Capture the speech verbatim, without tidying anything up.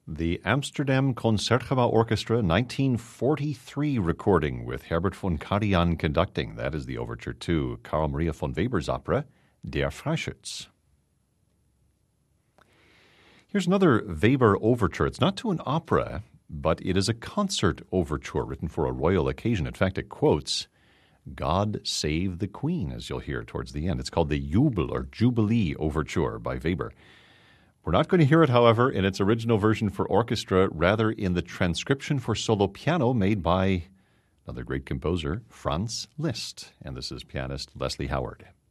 The Amsterdam Concertgebouw Orchestra nineteen forty-three recording with Herbert von Karajan conducting. That is the overture to Carl Maria von Weber's opera, Der Freischütz. Here's another Weber overture. It's not to an opera, but it is a concert overture written for a royal occasion. In fact, it quotes God Save the Queen, as you'll hear towards the end. It's called the Jubel or Jubilee Overture by Weber. We're not going to hear it, however, in its original version for orchestra, rather in the transcription for solo piano made by another great composer, Franz Liszt. And this is pianist Leslie Howard.